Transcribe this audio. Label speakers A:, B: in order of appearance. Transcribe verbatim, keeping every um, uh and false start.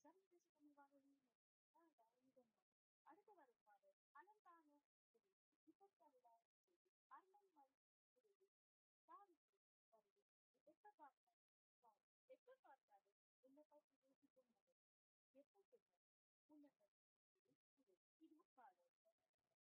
A: அடுத்து வருமாறு அலங்கான இப்பத்தவிட அண்ணன் தாவிக்கு வருது எப்ப பார்த்தாலும் எப்ப பார்த்தாலும் உன்னை பற்றி யோசிக்கும் மகன் எப்ப சொல்ல உன்னை பற்றி இது பாரு